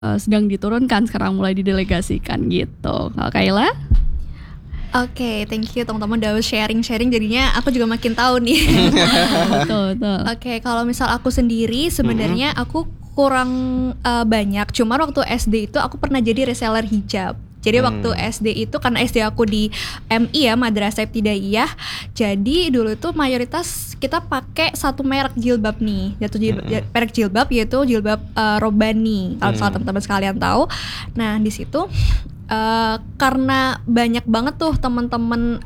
sedang diturunkan sekarang mulai didelegasikan gitu. Kalau Kayla? Oke, thank you teman-teman udah sharing-sharing, jadinya aku juga makin tahu nih. Betul. Oke, kalau misal aku sendiri sebenarnya aku kurang banyak. Cuma waktu SD itu aku pernah jadi reseller hijab. Jadi waktu SD itu karena SD aku di MI ya, Madrasah Ibtidaiyah. Jadi dulu itu mayoritas kita pakai satu merek jilbab nih. Merek jilbab yaitu jilbab Robani. Kalau misalnya teman-teman sekalian tahu. Nah, di situ karena banyak banget tuh teman-teman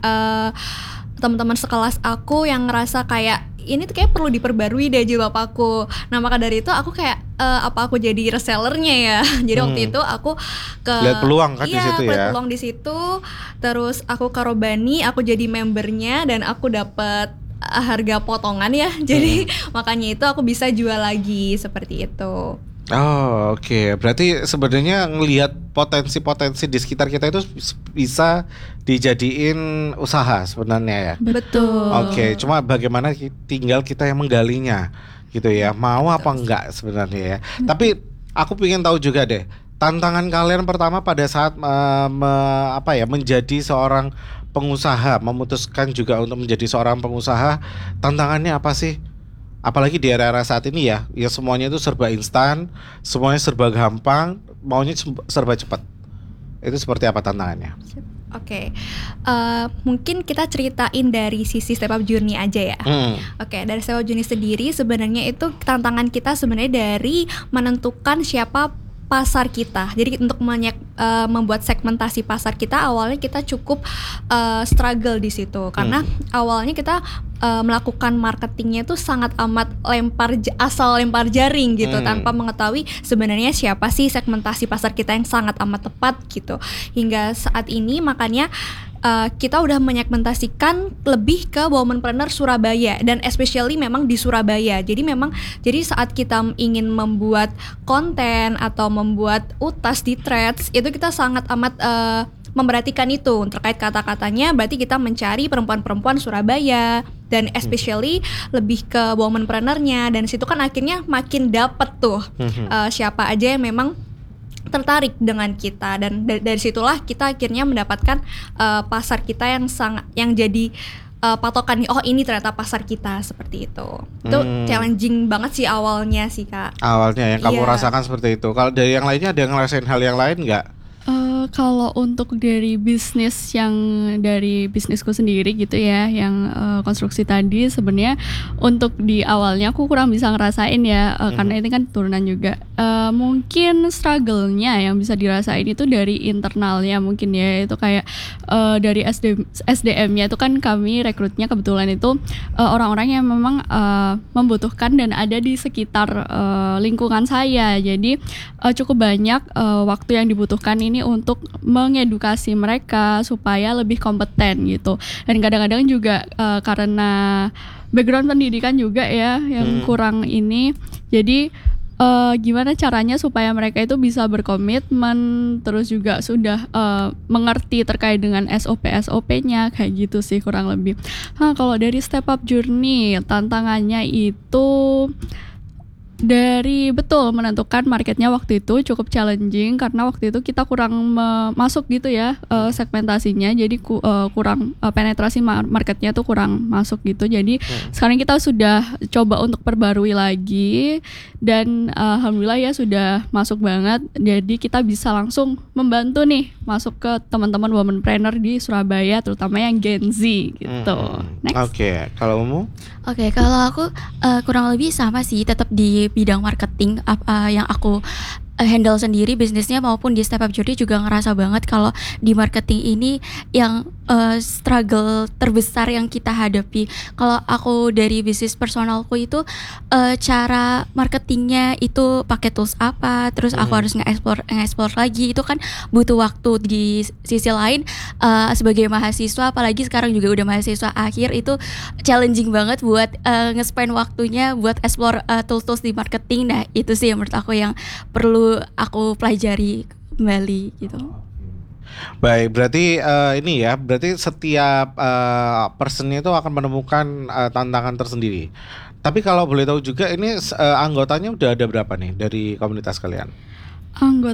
sekelas aku yang ngerasa kayak ini tuh kayak perlu diperbarui deh jilbab aku. Nah maka dari itu aku kayak apa aku jadi resellernya ya. Jadi waktu itu aku lihat peluang kan di situ ya. Lihat peluang di situ. Terus aku ke Robani, aku jadi membernya dan aku dapat harga potongan ya. Jadi makanya itu aku bisa jual lagi seperti itu. Oh oke. Berarti sebenarnya ngelihat potensi-potensi di sekitar kita itu bisa dijadiin usaha sebenarnya ya. Betul. Oke, cuma bagaimana tinggal kita yang menggalinya gitu ya. Mau apa enggak sebenarnya ya. Tapi aku pengen tahu juga deh, tantangan kalian pertama pada saat menjadi seorang pengusaha, memutuskan juga untuk menjadi seorang pengusaha, tantangannya apa sih? Apalagi di era-era saat ini ya semuanya itu serba instan, semuanya serba gampang, maunya serba cepat. Itu seperti apa tantangannya? Oke, mungkin kita ceritain dari sisi Step Up Journey aja ya. Oke, dari Step Up Journey sendiri sebenarnya itu tantangan kita sebenarnya dari menentukan siapa pasar kita. Jadi untuk membuat segmentasi pasar kita, awalnya kita cukup struggle di situ karena awalnya kita melakukan marketingnya itu sangat amat asal lempar jaring gitu tanpa mengetahui sebenarnya siapa sih segmentasi pasar kita yang sangat amat tepat gitu. Hingga saat ini makanya kita udah menyegmentasikan lebih ke womanpreneur Surabaya dan especially memang di Surabaya. Jadi saat kita ingin membuat konten atau membuat utas di threads itu kita sangat amat memperhatikan itu terkait kata-katanya. Berarti kita mencari perempuan-perempuan Surabaya dan especially lebih ke womanpreneur-nya, dan situ kan akhirnya makin dapet tuh siapa aja yang memang tertarik dengan kita, dan dari situlah kita akhirnya mendapatkan pasar kita yang jadi patokan nih. Oh ini ternyata pasar kita seperti itu. Itu challenging banget sih awalnya sih Kak. Awalnya yang kamu rasakan seperti itu. Kalau dari yang lainnya ada yang ngerasain hal yang lain nggak? Kalau untuk dari bisnisku sendiri gitu ya, yang konstruksi tadi, sebenarnya untuk di awalnya aku kurang bisa ngerasain ya, karena ini kan turunan juga. Mungkin struggle-nya yang bisa dirasain itu dari internalnya mungkin ya, itu kayak dari SDM-nya itu kan kami rekrutnya kebetulan itu orang-orang yang memang membutuhkan dan ada di sekitar lingkungan saya. Jadi cukup banyak waktu yang dibutuhkan ini untuk mengedukasi mereka supaya lebih kompeten gitu. Dan kadang-kadang juga karena background pendidikan juga ya yang kurang ini. Jadi gimana caranya supaya mereka itu bisa berkomitmen, terus juga sudah mengerti terkait dengan SOP-nya kayak gitu sih kurang lebih. Kalau dari Step Up Journey, tantangannya itu dari menentukan marketnya waktu itu cukup challenging karena waktu itu kita kurang masuk gitu ya segmentasinya, jadi kurang penetrasi marketnya tuh kurang masuk gitu. Jadi sekarang kita sudah coba untuk perbarui lagi dan alhamdulillah ya sudah masuk banget, jadi kita bisa langsung membantu nih masuk ke teman-teman womanpreneur di Surabaya terutama yang Gen Z gitu. Oke, kalau kamu? Oke, kalau aku kurang lebih sama sih, tetap di bidang marketing yang aku handle sendiri bisnisnya maupun di Step Up Journey juga ngerasa banget kalau di marketing ini yang struggle terbesar yang kita hadapi. Kalau aku dari bisnis personalku itu cara marketingnya itu pakai tools apa, terus aku harus nge-explore lagi, itu kan butuh waktu. Di sisi lain sebagai mahasiswa, apalagi sekarang juga udah mahasiswa akhir, itu challenging banget buat nge-spend waktunya buat explore tools-tools di marketing. Nah itu sih yang menurut aku yang perlu aku pelajari kembali gitu. Baik, berarti berarti setiap person itu akan menemukan tantangan tersendiri. Tapi kalau boleh tahu juga ini anggotanya udah ada berapa nih dari komunitas kalian? Anggota